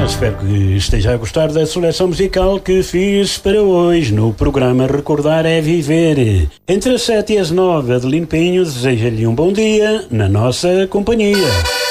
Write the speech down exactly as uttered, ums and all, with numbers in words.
Espero que esteja a gostar da seleção musical que fiz para hoje no programa Recordar é Viver. Entre as sete e as nove, Adelino Pinho deseja-lhe um bom dia na nossa companhia.